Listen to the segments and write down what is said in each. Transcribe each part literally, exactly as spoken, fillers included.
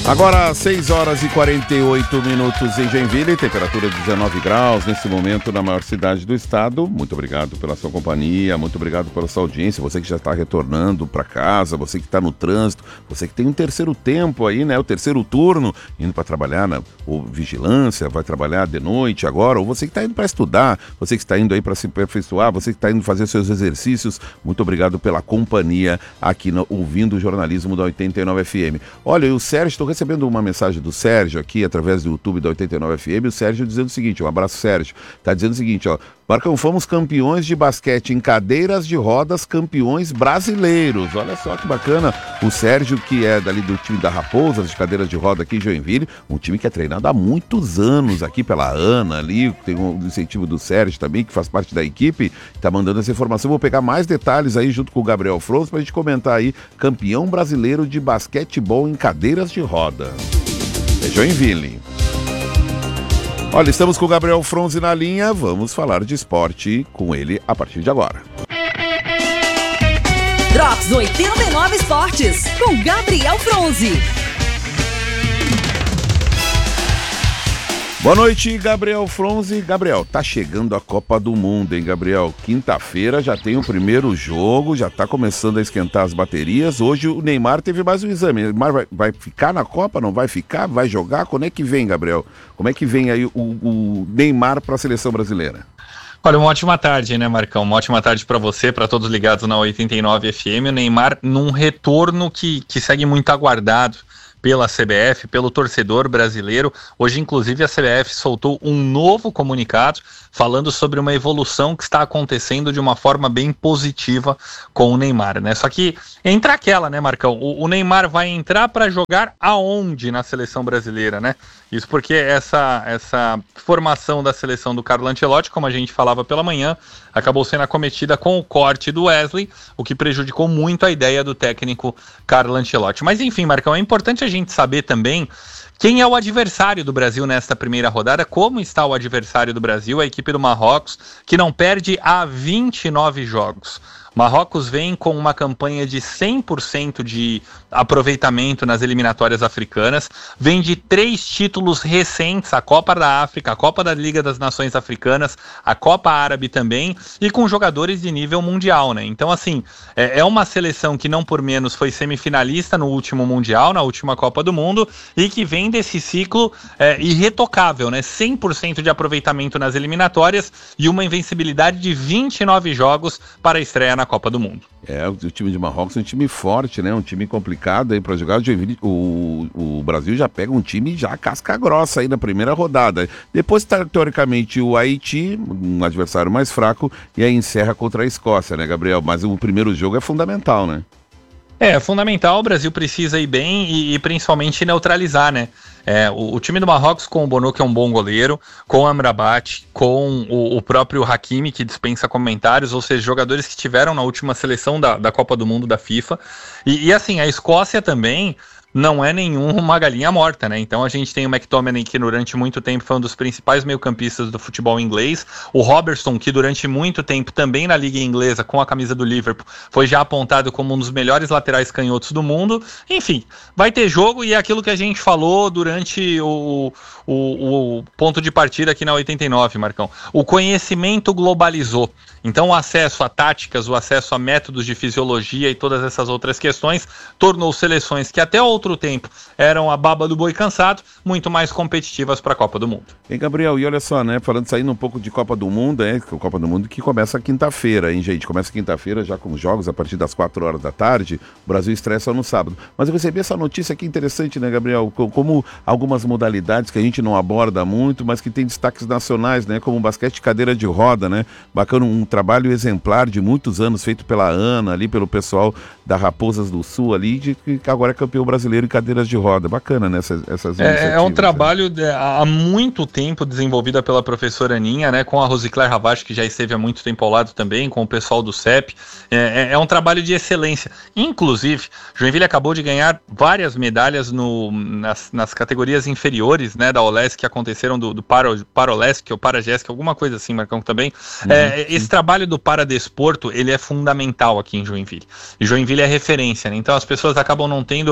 Agora, seis horas e quarenta e oito minutos em Joinville, temperatura de dezenove graus nesse momento na maior cidade do estado. Muito obrigado pela sua companhia, muito obrigado pela sua audiência, você que já está retornando para casa, você que está no trânsito, você que tem um terceiro tempo aí, né, o terceiro turno, indo para trabalhar na ou vigilância, vai trabalhar de noite agora, ou você que está indo para estudar, você que está indo aí para se aperfeiçoar, você que está indo fazer seus exercícios, muito obrigado pela companhia aqui no, ouvindo o jornalismo da oitenta e nove F M. Olha, e o Sérgio, estou recebendo uma mensagem do Sérgio aqui através do YouTube da oitenta e nove F M, o Sérgio dizendo o seguinte, um abraço Sérgio, tá dizendo o seguinte, ó, Marcão, fomos campeões de basquete em cadeiras de rodas, campeões brasileiros, olha só que bacana, o Sérgio que é dali do time da Raposas, de cadeiras de roda aqui em Joinville, um time que é treinado há muitos anos aqui pela Ana ali, tem um incentivo do Sérgio também, que faz parte da equipe, tá mandando essa informação, vou pegar mais detalhes aí junto com o Gabriel Fronz pra gente comentar aí, campeão brasileiro de basquetebol em cadeiras de roda. É Joinville. Olha, estamos com o Gabriel Fronzi na linha, vamos falar de esporte com ele a partir de agora. Drops oitenta e nove Esportes, com Gabriel Fronzi. Boa noite, Gabriel Fronzi. Gabriel, tá chegando a Copa do Mundo, hein, Gabriel? Quinta-feira já tem o primeiro jogo, já tá começando a esquentar as baterias. Hoje o Neymar teve mais um exame. O Neymar vai, vai ficar na Copa, não vai ficar? Vai jogar? Quando é que vem, Gabriel? Como é que vem aí o, o Neymar para a seleção brasileira? Olha, uma ótima tarde, né, Marcão? Uma ótima tarde para você, para todos ligados na oitenta e nove F M. O Neymar num retorno que, que segue muito aguardado pela C B F, pelo torcedor brasileiro. Hoje, inclusive, a C B F soltou um novo comunicado falando sobre uma evolução que está acontecendo de uma forma bem positiva com o Neymar, né? Só que entra aquela, né, Marcão? O, o Neymar vai entrar para jogar aonde na seleção brasileira, né? Isso porque essa, essa formação da seleção do Carlo Ancelotti, como a gente falava pela manhã, acabou sendo acometida com o corte do Wesley, o que prejudicou muito a ideia do técnico Carlo Ancelotti. Mas enfim, Marcão, é importante a gente saber também quem é o adversário do Brasil nesta primeira rodada, como está o adversário do Brasil, a equipe do Marrocos, que não perde há vinte e nove jogos. Marrocos vem com uma campanha de cem por cento de aproveitamento nas eliminatórias africanas, vem de três títulos recentes, a Copa da África, a Copa da Liga das Nações Africanas, a Copa Árabe também, e com jogadores de nível mundial, né? Então, assim, é, é uma seleção que não por menos foi semifinalista no último Mundial, na última Copa do Mundo, e que vem desse ciclo é, irretocável, né? cem por cento de aproveitamento nas eliminatórias e uma invencibilidade de vinte e nove jogos para a estreia na Copa do Mundo. É, o time de Marrocos é um time forte, né? Um time complicado aí para jogar. O, o Brasil já pega um time já casca grossa aí na primeira rodada. Depois tá, teoricamente, o Haiti, um adversário mais fraco, e aí encerra contra a Escócia, né, Gabriel? Mas o primeiro jogo é fundamental, né? É, fundamental, o Brasil precisa ir bem e, e principalmente neutralizar, né? É, o, o time do Marrocos com o Bono, que é um bom goleiro, com o Amrabat, com o, o próprio Hakimi, que dispensa comentários, ou seja, jogadores que tiveram na última seleção da, da Copa do Mundo da FIFA. E, e assim, a Escócia também não é nenhuma galinha morta, né? Então a gente tem o McTominay, que durante muito tempo foi um dos principais meio-campistas do futebol inglês, o Robertson, que durante muito tempo também na Liga Inglesa, com a camisa do Liverpool, foi já apontado como um dos melhores laterais canhotos do mundo. Enfim, vai ter jogo e é aquilo que a gente falou durante o, o, o ponto de partida aqui na oitenta e nove, Marcão. O conhecimento globalizou. Então o acesso a táticas, o acesso a métodos de fisiologia e todas essas outras questões tornou seleções que até outro tempo eram a baba do boi cansado, muito mais competitivas para a Copa do Mundo. Ei, Gabriel, e olha só, né, falando, saindo um pouco de Copa do Mundo, é, Copa do Mundo que começa quinta-feira, hein, gente? Começa quinta-feira já com os jogos a partir das quatro horas da tarde, o Brasil estreia só no sábado. Mas eu recebi essa notícia aqui interessante, né, Gabriel? Como algumas modalidades que a gente não aborda muito, mas que tem destaques nacionais, né, como o basquete de cadeira de roda, né? Bacana, um trabalho exemplar de muitos anos feito pela Ana, ali pelo pessoal da Raposas do Sul ali, de, que agora é campeão brasileiro em cadeiras de roda. Bacana, né, essas, essas é, é um trabalho de, há muito tempo desenvolvido pela professora Aninha, né, com a Rosicler Ravache, que já esteve há muito tempo ao lado também, com o pessoal do C E P. É, é um trabalho de excelência. Inclusive, Joinville acabou de ganhar várias medalhas no, nas, nas categorias inferiores, né, da Olesc, que aconteceram do, do Paro, Parolesc ou Paragesc, alguma coisa assim, Marcão, também. Uhum, é, esse trabalho do Paradesporto, ele é fundamental aqui em Joinville. E Joinville é referência, né? Então as pessoas acabam não tendo a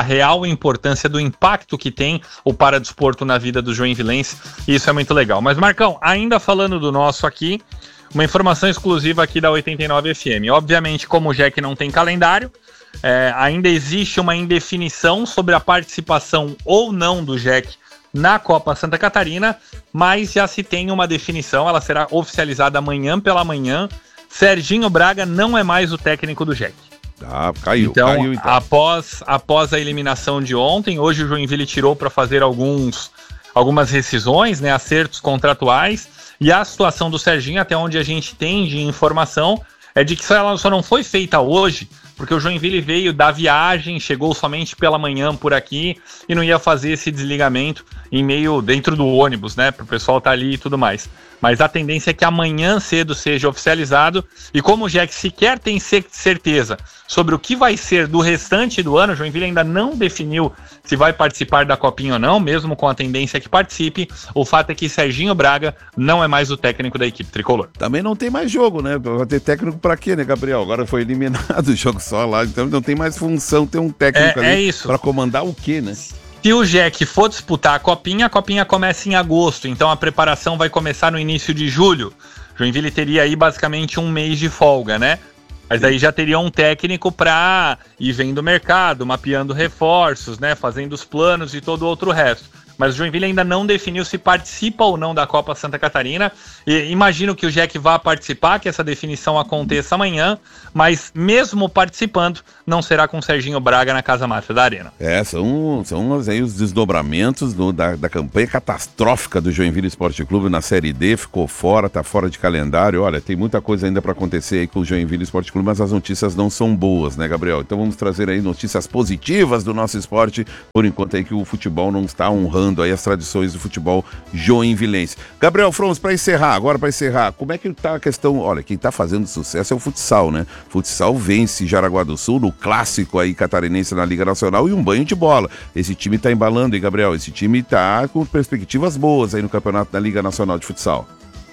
real importância do impacto que tem o paradesporto na vida do joinvilense, e isso é muito legal. Mas Marcão, ainda falando do nosso aqui, uma informação exclusiva aqui da oitenta e nove F M. Obviamente, como o J E C não tem calendário, é, ainda existe uma indefinição sobre a participação ou não do J E C na Copa Santa Catarina, mas já se tem uma definição, ela será oficializada amanhã pela manhã. Serginho Braga não é mais o técnico do J E C. Ah, caiu, então, caiu então. Após, após a eliminação de ontem, hoje o Joinville tirou para fazer alguns, algumas rescisões, né, acertos contratuais, e a situação do Serginho, até onde a gente tem de informação, é de que ela só não foi feita hoje, porque o Joinville veio da viagem, chegou somente pela manhã por aqui e não ia fazer esse desligamento em meio dentro do ônibus, né, para o pessoal estar ali e tudo mais. Mas a tendência é que amanhã cedo seja oficializado, e como o J E C sequer tem certeza sobre o que vai ser do restante do ano, o Joinville ainda não definiu se vai participar da Copinha ou não, mesmo com a tendência que participe. O fato é que Serginho Braga não é mais o técnico da equipe tricolor. Também não tem mais jogo, né? Vai ter técnico pra quê, né, Gabriel? Agora foi eliminado o jogo só lá, então não tem mais função ter um técnico é, ali é isso. Pra comandar o quê, né? Se o J E C for disputar a Copinha, a Copinha começa em agosto, então a preparação vai começar no início de julho. Joinville teria aí basicamente um mês de folga, né? Mas aí já teria um técnico para ir vendo o mercado, mapeando reforços, né? Fazendo os planos e todo o outro resto. Mas o Joinville ainda não definiu se participa ou não da Copa Santa Catarina. E imagino que o J E C vá participar, que essa definição aconteça amanhã, mas mesmo participando, não será com o Serginho Braga na Casa Mata da Arena. É, são, são aí os desdobramentos do, da, da campanha catastrófica do Joinville Esporte Clube na Série D, ficou fora, tá fora de calendário. Olha, tem muita coisa ainda para acontecer aí com o Joinville Esporte Clube, mas as notícias não são boas, né, Gabriel? Então vamos trazer aí notícias positivas do nosso esporte, por enquanto aí que o futebol não está honrando aí as tradições do futebol joinvilense. Gabriel Frons, para encerrar, agora para encerrar, como é que tá a questão? Olha, quem tá fazendo sucesso é o futsal, né? Futsal vence Jaraguá do Sul no clássico aí catarinense na Liga Nacional e um banho de bola. Esse time tá embalando, hein, Gabriel? Esse time tá com perspectivas boas aí no campeonato da Liga Nacional de Futsal.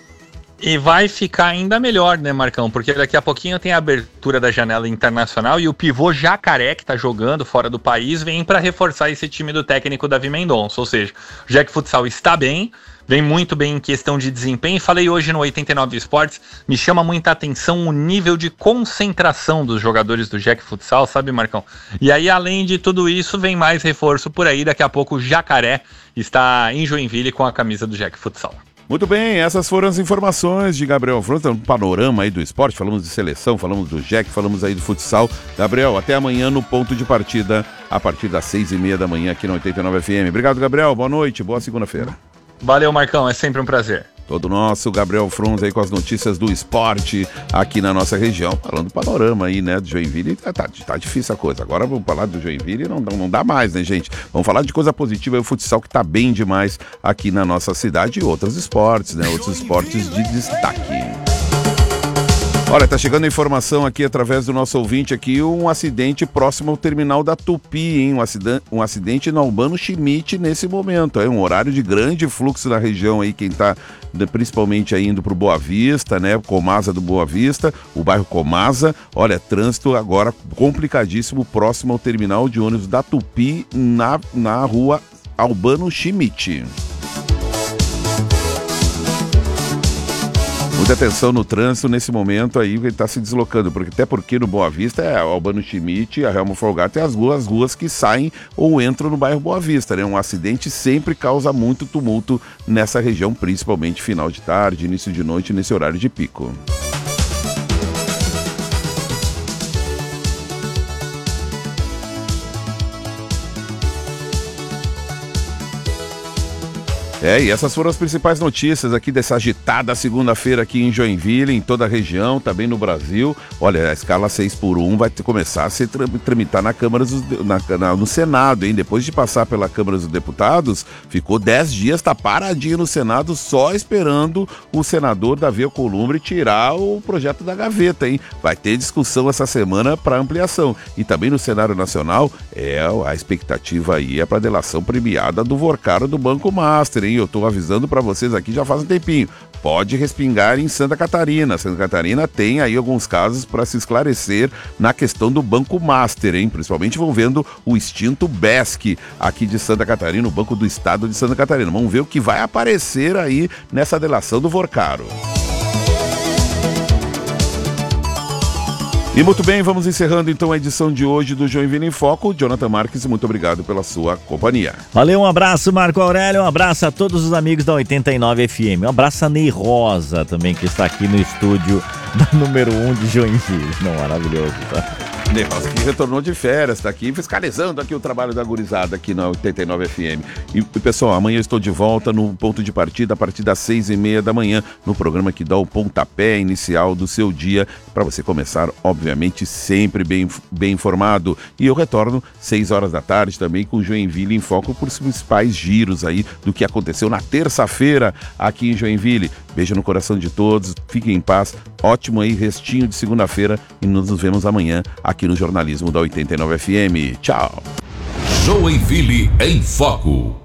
E vai ficar ainda melhor, né, Marcão? Porque daqui a pouquinho tem a abertura da janela internacional e o pivô Jacaré, que tá jogando fora do país, vem para reforçar esse time do técnico Davi Mendonça. Ou seja, o J E C Futsal está bem, vem muito bem em questão de desempenho. Falei hoje no oitenta e nove Esportes, me chama muita atenção o nível de concentração dos jogadores do J E C Futsal, sabe, Marcão? E aí, além de tudo isso, vem mais reforço por aí. Daqui a pouco o Jacaré está em Joinville com a camisa do J E C Futsal. Muito bem, essas foram as informações de Gabriel Frons, um panorama aí do esporte, falamos de seleção, falamos do J E C, falamos aí do futsal. Gabriel, até amanhã no ponto de partida, a partir das seis e meia da manhã aqui na oitenta e nove F M. Obrigado, Gabriel, boa noite, boa segunda-feira. Valeu, Marcão, é sempre um prazer. Todo nosso Gabriel Frons aí com as notícias do esporte aqui na nossa região, falando do panorama aí, né, do Joinville. Tá, tá, tá difícil a coisa. Agora vamos falar do Joinville, não, não, não dá mais, né, gente? Vamos falar de coisa positiva, aí o futsal que tá bem demais aqui na nossa cidade e outros esportes, né, outros esportes de destaque. Olha, tá chegando a informação aqui através do nosso ouvinte aqui, um acidente próximo ao terminal da Tupi, hein? Um acidente, um acidente na Albano Schmidt nesse momento. É um horário de grande fluxo na região aí, quem tá principalmente aí indo pro Boa Vista, né? Comasa do Boa Vista, o bairro Comasa. Olha, trânsito agora complicadíssimo próximo ao terminal de ônibus da Tupi na, na rua Albano Schmidt. Muita atenção no trânsito nesse momento aí, ele está se deslocando, porque, até porque no Boa Vista é a Albano Schmidt, a Helmo Folgato, é as ruas, ruas que saem ou entram no bairro Boa Vista, né? Um acidente sempre causa muito tumulto nessa região, principalmente final de tarde, início de noite, nesse horário de pico. É, e essas foram as principais notícias aqui dessa agitada segunda-feira aqui em Joinville, em toda a região, também no Brasil. Olha, a escala seis por um vai ter, começar a se tramitar na Câmara dos, na, na, no Senado, hein? Depois de passar pela Câmara dos Deputados, ficou dez dias, tá paradinho no Senado, só esperando o senador Davi Alcolumbre tirar o projeto da gaveta, hein? Vai ter discussão essa semana para ampliação. E também no cenário nacional, é, a expectativa aí é para delação premiada do Vorcaro do Banco Master, hein? hein? Eu tô avisando para vocês aqui já faz um tempinho. Pode respingar em Santa Catarina. Santa Catarina tem aí alguns casos para se esclarecer na questão do Banco Master, hein? Principalmente envolvendo o extinto B E S C aqui de Santa Catarina, o Banco do Estado de Santa Catarina. Vamos ver o que vai aparecer aí nessa delação do Vorcaro. E muito bem, vamos encerrando então a edição de hoje do Joinville em Foco. Jonathan Marques, muito obrado pela sua companhia. Valeu, um abraço, Marco Aurélio, um abraço a todos os amigos da oitenta e nove F M. Um abraço a Ney Rosa também, que está aqui no estúdio da número um de Joinville. Não, maravilhoso, tá? Ney Rosa, que retornou de férias, está aqui fiscalizando aqui o trabalho da gurizada aqui na oitenta e nove F M. E pessoal, amanhã eu estou de volta no ponto de partida a partir das seis e meia da manhã, no programa que dá o pontapé inicial do seu dia, para você começar, obviamente, sempre bem, bem informado. E eu retorno seis horas da tarde também com Joinville em Foco por os principais giros aí do que aconteceu na terça-feira aqui em Joinville. Beijo no coração de todos, fiquem em paz, ótimo aí restinho de segunda-feira e nos vemos amanhã aqui no Jornalismo da oitenta e nove F M. Tchau! Joinville em Foco.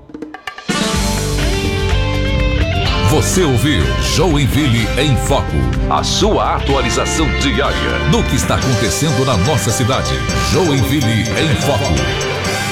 Você ouviu Joinville em Foco, a sua atualização diária do que está acontecendo na nossa cidade. Joinville em Foco.